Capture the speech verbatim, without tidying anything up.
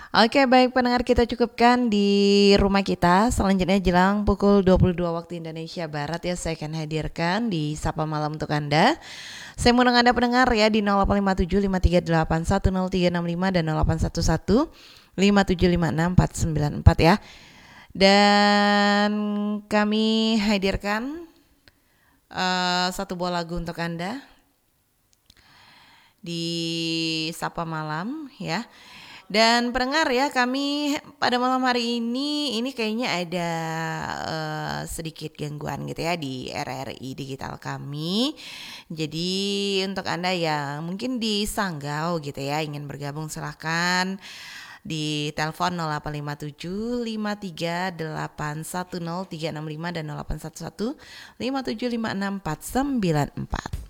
Oke, baik pendengar, kita cukupkan di rumah kita. Selanjutnya jelang pukul dua puluh dua waktu Indonesia Barat ya, saya akan hadirkan di Sapa Malam untuk Anda. Saya mau Anda pendengar ya di nol delapan lima tujuh lima tiga delapan satu nol tiga enam lima dan nol delapan satu satu lima tujuh lima enam empat sembilan empat ya. Dan kami hadirkan uh, satu buah lagu untuk Anda di Sapa Malam ya. Dan pendengar ya, kami pada malam hari ini ini kayaknya ada uh, sedikit gangguan gitu ya di R R I digital kami. Jadi untuk Anda yang mungkin di Sanggau gitu ya ingin bergabung, silahkan di telepon nol delapan lima tujuh lima tiga delapan satu nol tiga enam lima dan nol delapan satu satu lima tujuh lima enam empat sembilan empat.